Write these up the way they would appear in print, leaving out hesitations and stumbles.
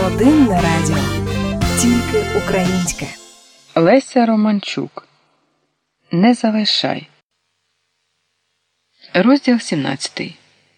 Родинне радіо. Тільки українське. Леся Романчук. Не залишай. Розділ 17.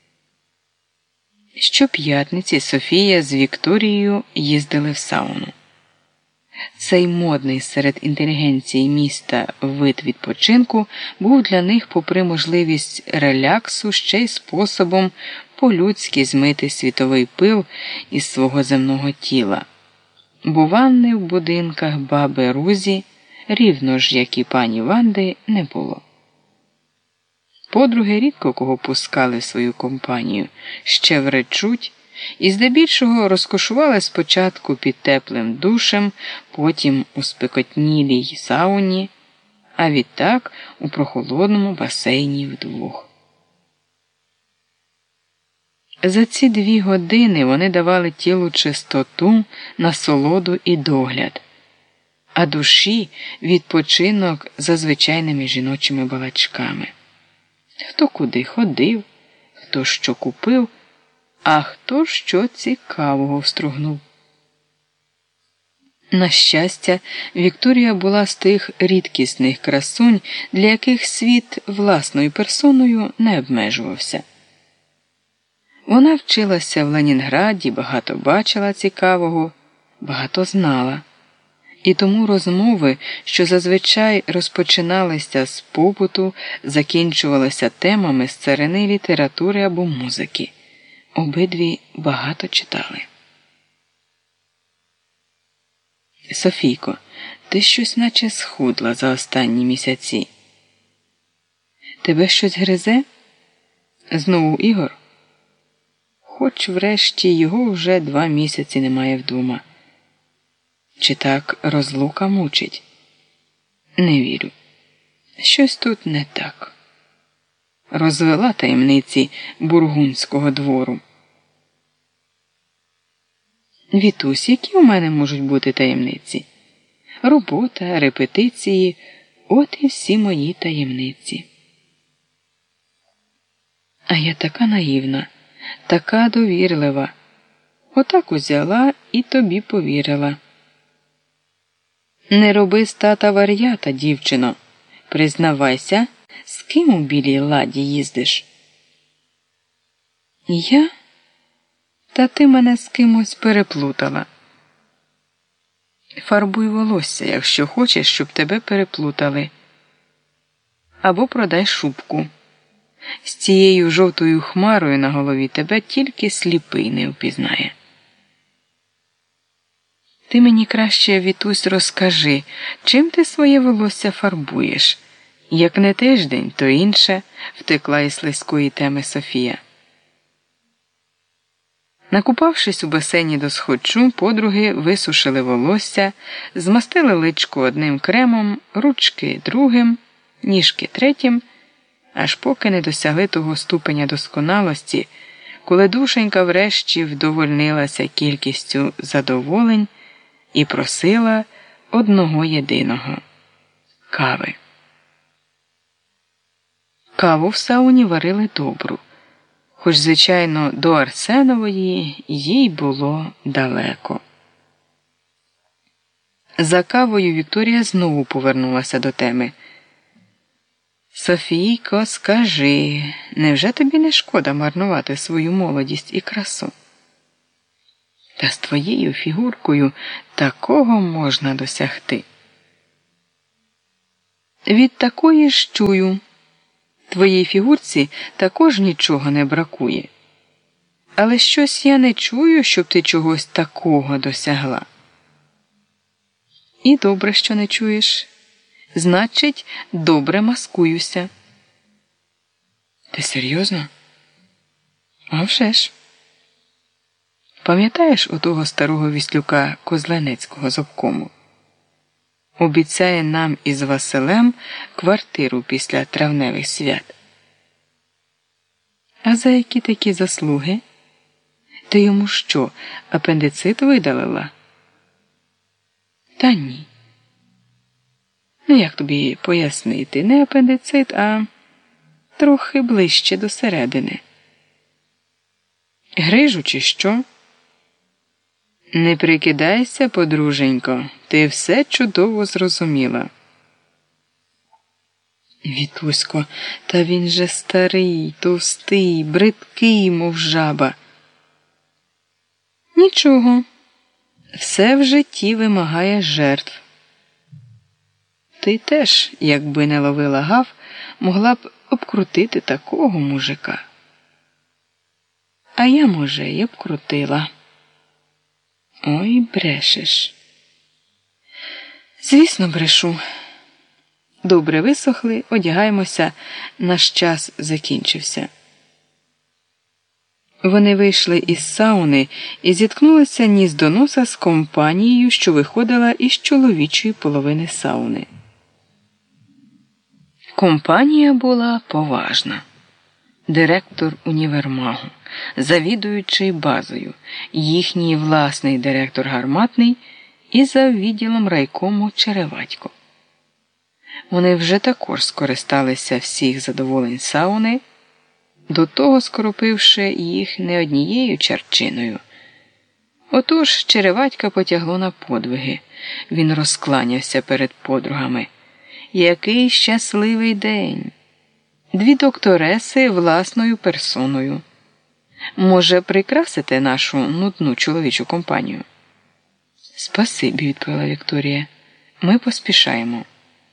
Щоп'ятниці Софія з Вікторією їздили в сауну. Цей модний серед інтелігенції міста вид відпочинку був для них, попри можливість реляксу, ще й способом по-людськи змити світовий пил із свого земного тіла. Бо ванни в будинках баби Рузі, рівно ж, як і пані Ванди, не було. Подруги рідко кого пускали в свою компанію, ще вречуть, і здебільшого розкошували спочатку під теплим душем, потім у спекотнілій сауні, а відтак у прохолодному басейні вдвох. За ці 2 години вони давали тілу чистоту, насолоду і догляд, а душі – відпочинок за звичайними жіночими балачками. Хто куди ходив, хто що купив, а хто що цікавого встругнув. На щастя, Вікторія була з тих рідкісних красунь, для яких світ власною персоною не обмежувався. Вона вчилася в Ленінграді, багато бачила цікавого, багато знала. І тому розмови, що зазвичай розпочиналися з побуту, закінчувалися темами з царини літератури або музики. Обидві багато читали. Софійко, ти щось наче схудла за останні місяці. Тебе щось гризе? Знову Ігор? Хоч врешті його вже 2 місяці немає вдома. Чи так розлука мучить? Не вірю. Щось тут не так. Розвела таємниці бургундського двору. Вітусь, які у мене можуть бути таємниці? Робота, репетиції – от і всі мої таємниці. А я така наївна, така довірлива. Отак узяла і тобі повірила. Не роби з тата вар'ята, дівчино. Признавайся, з ким у білій ладі їздиш? Я? Та ти мене з кимось переплутала. Фарбуй волосся, якщо хочеш, щоб тебе переплутали. Або продай шубку. З цією жовтою хмарою на голові тебе тільки сліпий не впізнає. Ти мені краще, Вітусь, розкажи, чим ти своє волосся фарбуєш? Як не тиждень, то інше, втекла із слизької теми Софія. Накупавшись у басейні до схочу, подруги висушили волосся, змастили личко одним кремом, ручки другим, ніжки третім, аж поки не досягли того ступеня досконалості, коли душенька врешті вдовольнилася кількістю задоволень і просила одного єдиного – кави. Каву в сауні варили добру, хоч, звичайно, до Арсенової їй було далеко. За кавою Вікторія знову повернулася до теми. Софійко, скажи, невже тобі не шкода марнувати свою молодість і красу? Та з твоєю фігуркою такого можна досягти. Від такої ж чую. Твоїй фігурці також нічого не бракує. Але щось я не чую, щоб ти чогось такого досягла. І добре, що не чуєш. Значить, добре маскуюся. Ти серйозно? А вже ж. Пам'ятаєш отого старого віслюка Козленецького з обкому? Обіцяє нам із Василем квартиру після травневих свят. А за які такі заслуги? Ти йому що, апендицит видалила? Та ні. Ну, як тобі пояснити? Не апендицит, а трохи ближче до середини. Грижу чи що? Не прикидайся, подруженько, ти все чудово зрозуміла. Вітусько, та він же старий, товстий, бридкий, мов жаба. Нічого, все в житті вимагає жертв. Ти теж, якби не ловила гав, могла б обкрутити такого мужика. А я, може, й обкрутила. Ой, брешеш. Звісно, брешу. Добре висохли, одягаємося, наш час закінчився. Вони вийшли із сауни і зіткнулися ніс до носа з компанією, що виходила із чоловічої половини сауни. Компанія була поважна. Директор універмагу, завідуючий базою, їхній власний директор гарматний і за відділом райкому Череватько. Вони вже також скористалися всіх задоволень сауни, до того скоропивши їх не однією чарчиною. Отож Череватька потягло на подвиги. Він розкланявся перед подругами. Який щасливий день! 2 доктореси власною персоною. Може, прикрасити нашу нудну чоловічу компанію? Спасибі, відповіла Вікторія. Ми поспішаємо.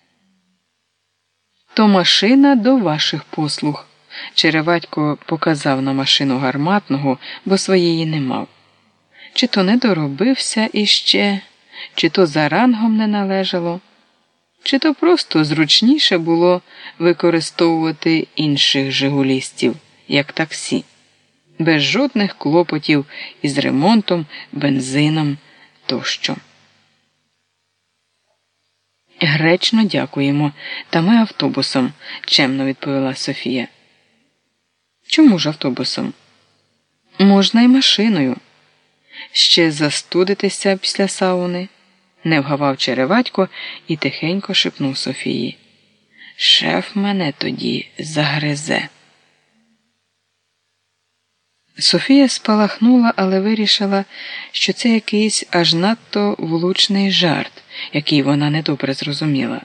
То машина до ваших послуг. Череватько показав на машину гарматного, бо своєї не мав. Чи то не доробився іще, чи то за рангом не належало, чи то просто зручніше було використовувати інших жигулістів, як таксі, без жодних клопотів із ремонтом, бензином тощо. Гречно дякуємо, та ми автобусом, чемно відповіла Софія. Чому ж автобусом? Можна й машиною. Ще застудитися після сауни. Не вгавав Череватько і тихенько шепнув Софії. Шеф мене тоді загризе. Софія спалахнула, але вирішила, що це якийсь аж надто влучний жарт, який вона недобре зрозуміла.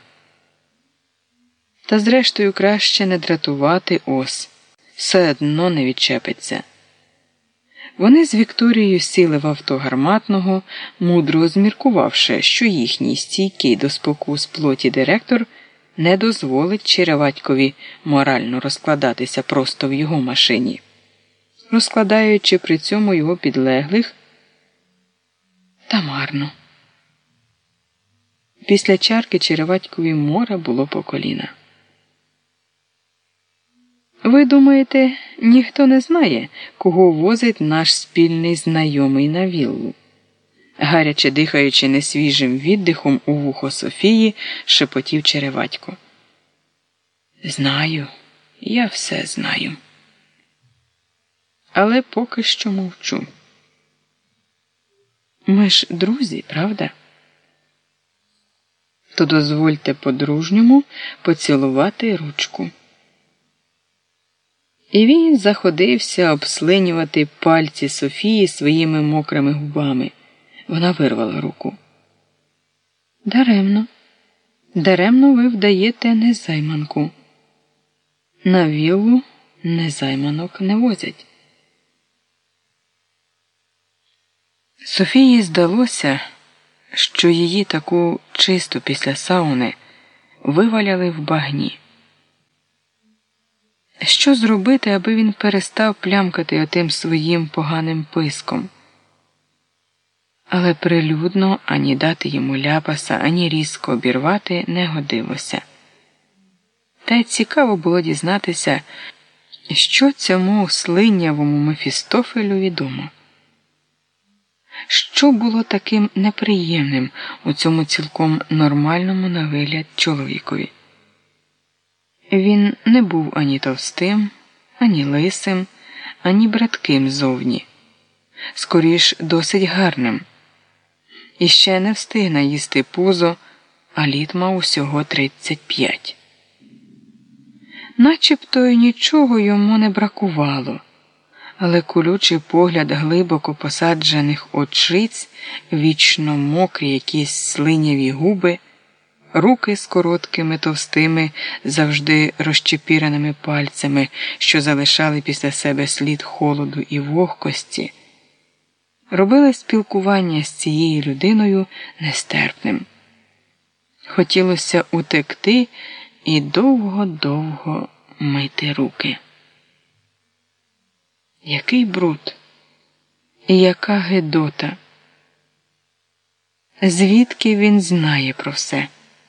Та зрештою краще не дратувати ос. Все одно не відчепиться. Вони з Вікторією сіли в авто гарматного, мудро зміркувавши, що їхній стійкий до спокус плоті директор не дозволить Череватькові морально розкладатися просто в його машині, розкладаючи при цьому його підлеглих та марно. Після чарки Череватькові море було по коліна. Ви думаєте, ніхто не знає, кого возить наш спільний знайомий на віллу? Гаряче дихаючи несвіжим віддихом у вухо Софії, шепотів Череватько. Знаю, я все знаю. Але поки що мовчу. Ми ж друзі, правда? То дозвольте по-дружньому поцілувати ручку. І він заходився обслинювати пальці Софії своїми мокрими губами. Вона вирвала руку. Даремно. Даремно ви вдаєте незайманку. На віллу незайманок не возять. Софії здалося, що її таку чисту після сауни виваляли в багні. Що зробити, аби він перестав плямкати отим своїм поганим писком? Але прилюдно ані дати йому ляпаса, ані різко обірвати не годилося. Та й цікаво було дізнатися, що цьому слинявому Мефістофелю відомо. Що було таким неприємним у цьому цілком нормальному на вигляд чоловікові? Він не був ані товстим, ані лисим, ані братким зовні. Скоріш досить гарним. І ще не встиг наїсти пузо, а літ мав усього 35. Начебто й нічого йому не бракувало, але колючий погляд глибоко посаджених очиць, вічно мокрі якісь слиняві губи, руки з короткими, товстими, завжди розчепіреними пальцями, що залишали після себе слід холоду і вогкості, робили спілкування з цією людиною нестерпним. Хотілося утекти і довго-довго мити руки. Який бруд! І яка гидота! Звідки він знає про все?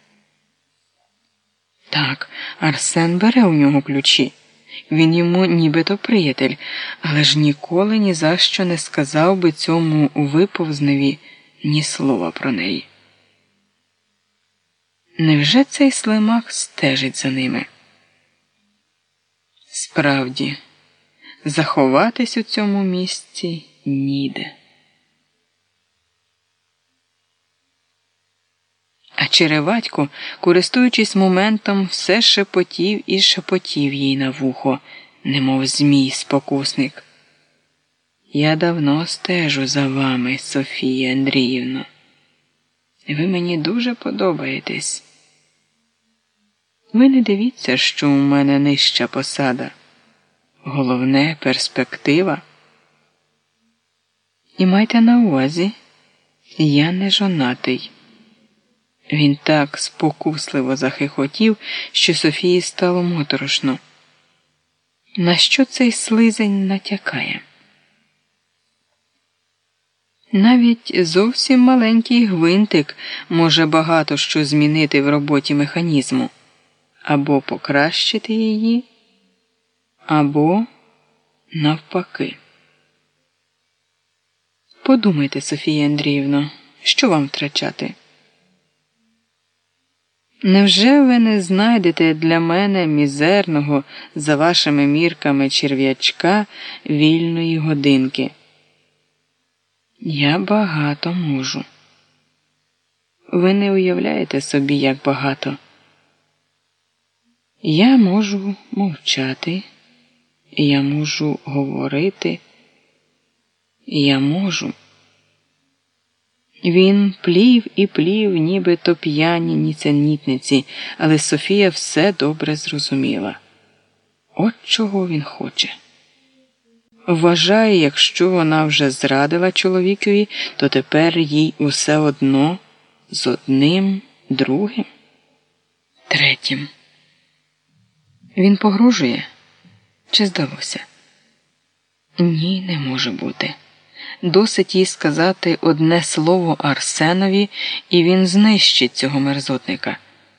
Так, Арсен бере у нього ключі. Він йому нібито приятель, але ж ніколи ні за що не сказав би цьому виповзневі ні слова про неї. Невже цей слимак стежить за ними? Справді, заховатись у цьому місці ніде. А Череватько, користуючись моментом, все шепотів і шепотів їй на вухо, немов змій-спокусник. «Я давно стежу за вами, Софія Андріївно. Ви мені дуже подобаєтесь. Ви не дивіться, що у мене нижча посада. Головне – перспектива. І майте на увазі, я не жонатий». Він так спокусливо захихотів, що Софії стало моторошно. На що цей слизень натякає? Навіть зовсім маленький гвинтик може багато що змінити в роботі механізму. Або покращити її, або навпаки. Подумайте, Софія Андріївно, що вам втрачати? Невже ви не знайдете для мене мізерного, за вашими мірками, черв'ячка вільної годинки? Я багато можу. Ви не уявляєте собі, як багато. Я можу мовчати, я можу говорити, я можу. Він плів і плів, нібито п'яні ніценітниці, але Софія все добре зрозуміла. От чого він хоче. Вважає, якщо вона вже зрадила чоловікові, то тепер їй усе одно з одним, другим, третім. Він погрожує? Чи здалося? Ні, не може бути. Досить їй сказати одне слово Арсенові, і він знищить цього мерзотника.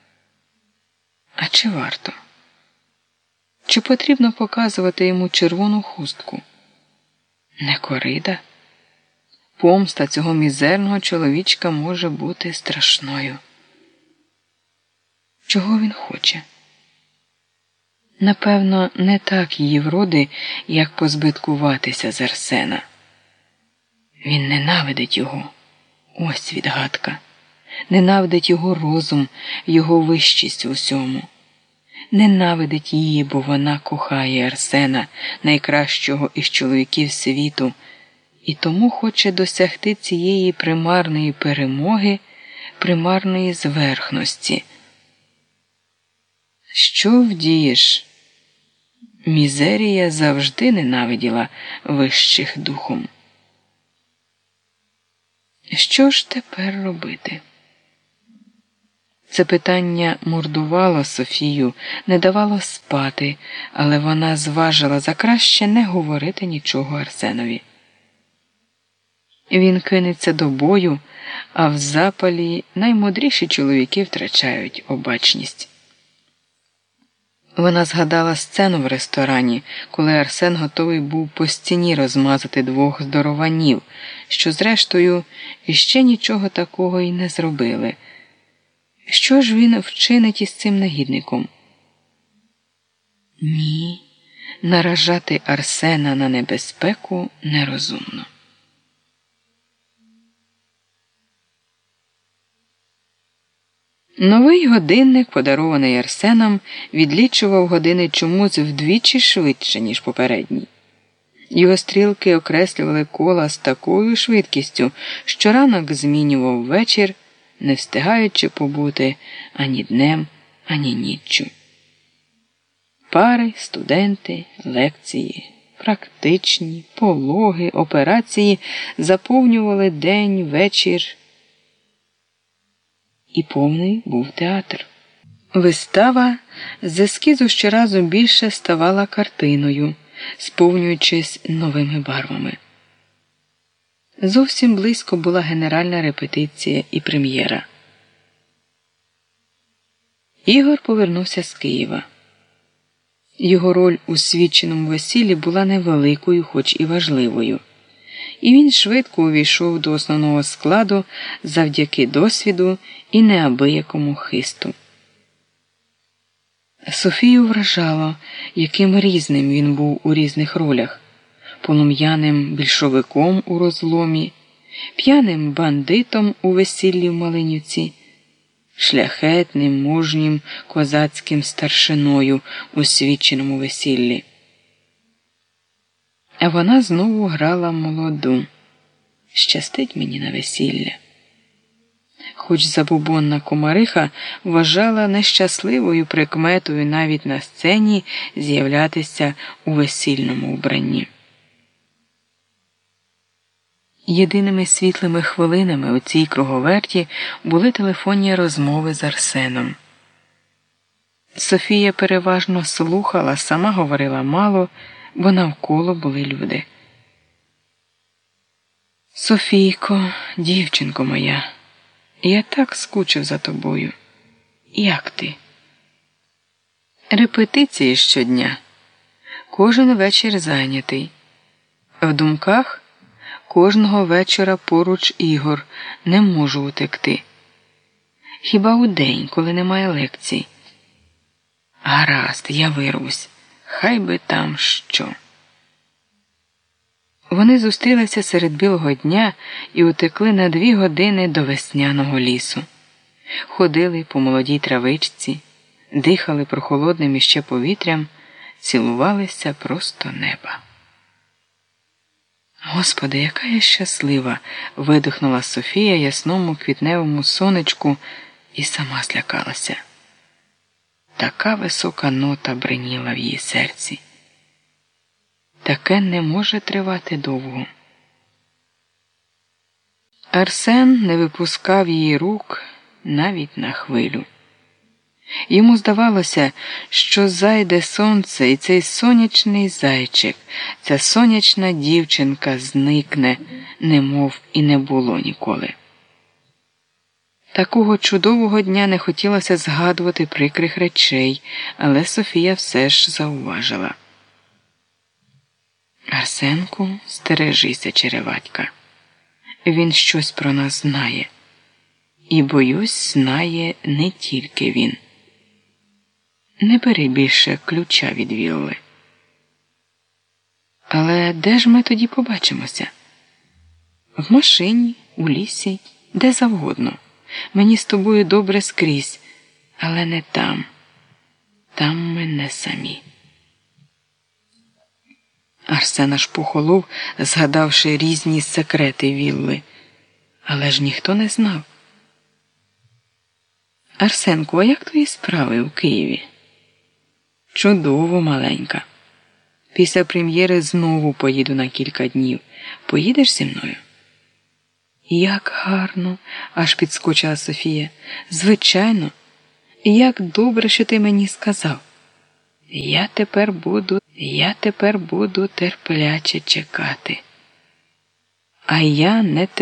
А чи варто? Чи потрібно показувати йому червону хустку? Не корида? Помста цього мізерного чоловічка може бути страшною. Чого він хоче? Напевно, не так її вроди, як позбиткуватися з Арсена. Він ненавидить його. Ось відгадка. Ненавидить його розум, його вищість в усьому. Ненавидить її, бо вона кохає Арсена, найкращого із чоловіків світу, і тому хоче досягти цієї примарної перемоги, примарної зверхності. Що вдієш? Мізерія завжди ненавиділа вищих духом. Що ж тепер робити? Це питання мордувало Софію, не давало спати, але вона зважила за краще не говорити нічого Арсенові. Він кинеться до бою, а в запалі наймудріші чоловіки втрачають обачність. Вона згадала сцену в ресторані, коли Арсен готовий був по стіні розмазати двох здорованів, що, зрештою, іще нічого такого й не зробили. Що ж він вчинить із цим негідником? Ні, наражати Арсена на небезпеку нерозумно. Новий годинник, подарований Арсеном, відлічував години чомусь вдвічі швидше, ніж попередній. Його стрілки окреслювали кола з такою швидкістю, що ранок змінював вечір, не встигаючи побути ані днем, ані ніччю. Пари, студенти, лекції, практичні, пологи, операції заповнювали день, вечір. І повний був театр. Вистава з ескізу щоразу більше ставала картиною, сповнюючись новими барвами. Зовсім близько була генеральна репетиція і прем'єра. Ігор повернувся з Києва. Його роль у свідченому весіллі була невеликою, хоч і важливою. І він швидко увійшов до основного складу завдяки досвіду і неабиякому хисту. Софію вражало, яким різним він був у різних ролях – полум'яним більшовиком у розломі, п'яним бандитом у весіллі в Малинівці, шляхетним, мужнім козацьким старшиною у свідченому весіллі. А вона знову грала молоду. Щастить мені на весілля. Хоч забубонна комариха вважала нещасливою прикметою навіть на сцені з'являтися у весільному вбранні. Єдиними світлими хвилинами у цій круговерті були телефонні розмови з Арсеном. Софія переважно слухала, сама говорила мало, бо навколо були люди. «Софійко, дівчинко моя, я так скучив за тобою. Як ти?» Репетиції щодня. Кожен вечір зайнятий. В думках кожного вечора поруч Ігор, не можу утекти. Хіба у день, коли немає лекцій. Гаразд, я вирвусь. Хай би там що. Вони зустрілися серед білого дня і утекли на 2 години до весняного лісу. Ходили по молодій травичці, дихали прохолодним іще повітрям, цілувалися просто неба. «Господи, яка я щаслива!» – видихнула Софія ясному квітневому сонечку і сама злякалася. Така висока нота бриніла в її серці. Таке не може тривати довго. Арсен не випускав її рук навіть на хвилю. Йому здавалося, що зайде сонце, і цей сонячний зайчик, ця сонячна дівчинка зникне, немов і не було ніколи. Такого чудового дня не хотілося згадувати прикрих речей, але Софія все ж зауважила. «Арсенку, стережися, череватька. Він щось про нас знає. І, боюсь, знає не тільки він. Не бери більше ключа від вілли». «Але де ж ми тоді побачимося?» «В машині, у лісі, де завгодно. Мені з тобою добре скрізь, але не там. Там ми не самі». Арсен аж похолов, згадавши різні секрети вілли. Але ж ніхто не знав. «Арсенку, а як твої справи у Києві?» «Чудово, маленька. Після прем'єри знову поїду на кілька днів. Поїдеш зі мною?» «Як гарно!» – аж підскочила Софія. «Звичайно. Як добре, що ти мені сказав. Я тепер буду терпляче чекати». «А я не терпляче.